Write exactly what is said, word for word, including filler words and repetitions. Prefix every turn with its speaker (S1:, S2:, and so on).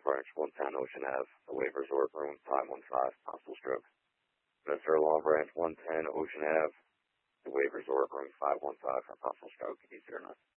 S1: Branch, one ten Ocean Ave, the Wave Resort, room five one five, possible stroke. Mister Long Branch, one ten Ocean Ave, the Wave Resort, room five one five for possible stroke, easy or not.